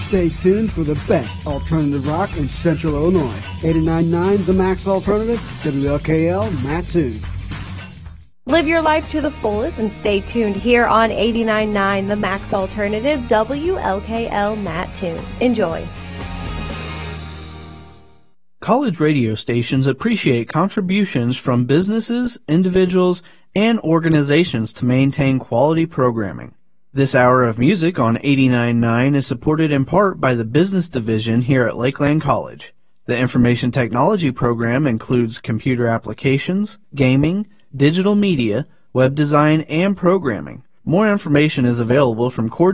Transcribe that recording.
Stay tuned for the best alternative rock in Central Illinois. 89.9 The Max Alternative, WLKL Mattoon. Live your life to the fullest and stay tuned here on 89.9 The Max Alternative, WLKL Mattoon. Enjoy. College radio stations appreciate contributions from businesses, individuals, and organizations to maintain quality programming. This hour of music on 89.9 is supported in part by the Business Division here at Lakeland College. The Information Technology program includes computer applications, gaming, digital media, web design, and programming. More information is available from core